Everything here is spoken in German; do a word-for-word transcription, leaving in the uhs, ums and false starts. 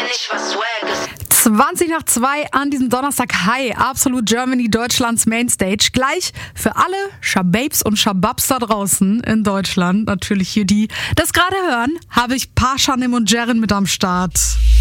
nicht, was Swag ist. zwanzig nach zwei an diesem Donnerstag. Hi, Absolute Germany, Deutschlands Mainstage. Gleich für alle Schababes und Schababs da draußen in Deutschland, natürlich hier die das gerade hören, habe ich Pashanim und Jeren mit am Start.